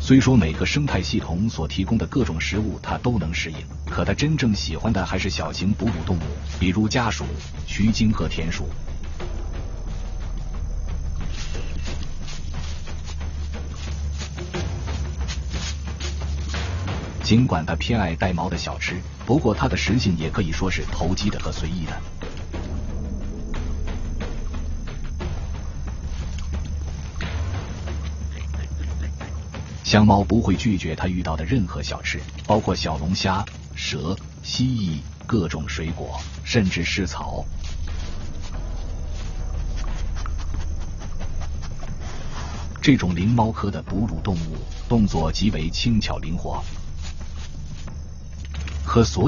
虽说每个生态系统所提供的各种食物它都能适应，可它真正喜欢的还是小型哺乳动物，比如家鼠、须鲸和田鼠。尽管它偏爱带毛的小吃，不过它的食性也可以说是投机的和随意的。香猫不会拒绝它遇到的任何小吃，包括小龙虾、蛇、蜥蜴、各种水果，甚至是草。这种灵猫科的哺乳动物动作极为轻巧灵活，和所有